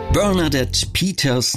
Bernadette Peters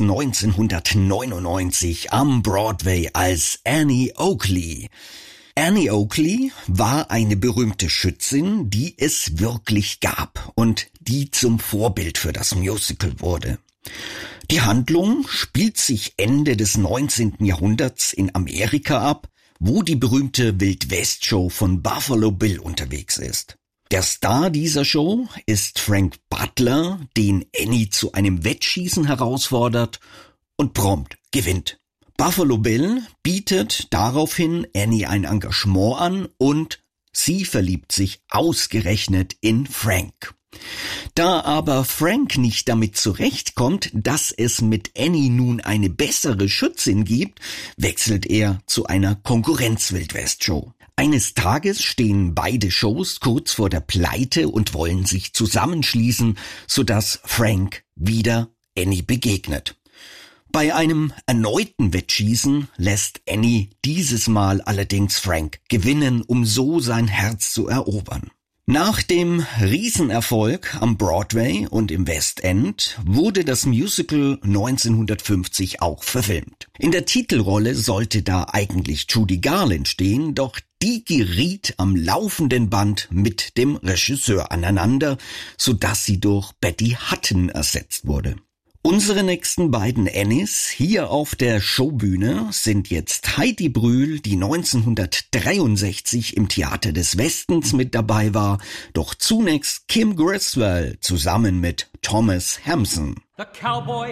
1999 am Broadway als Annie Oakley. Annie Oakley war eine berühmte Schützin, die es wirklich gab und die zum Vorbild für das Musical wurde. Die Handlung spielt sich Ende des 19. Jahrhunderts in Amerika ab, wo die berühmte Wild-West-Show von Buffalo Bill unterwegs ist. Der Star dieser Show ist Frank Butler, den Annie zu einem Wettschießen herausfordert und prompt gewinnt. Buffalo Bill bietet daraufhin Annie ein Engagement an und sie verliebt sich ausgerechnet in Frank. Da aber Frank nicht damit zurechtkommt, dass es mit Annie nun eine bessere Schützin gibt, wechselt er zu einer Konkurrenz-Wild-West-Show. Eines Tages stehen beide Shows kurz vor der Pleite und wollen sich zusammenschließen, sodass Frank wieder Annie begegnet. Bei einem erneuten Wettschießen lässt Annie dieses Mal allerdings Frank gewinnen, um so sein Herz zu erobern. Nach dem Riesenerfolg am Broadway und im West End wurde das Musical 1950 auch verfilmt. In der Titelrolle sollte da eigentlich Judy Garland stehen, doch die geriet am laufenden Band mit dem Regisseur aneinander, sodass sie durch Betty Hutton ersetzt wurde. Unsere nächsten beiden Annies hier auf der Showbühne sind jetzt Heidi Brühl, die 1963 im Theater des Westens mit dabei war, doch zunächst Kim Griswold zusammen mit Thomas Hampson. The cowboy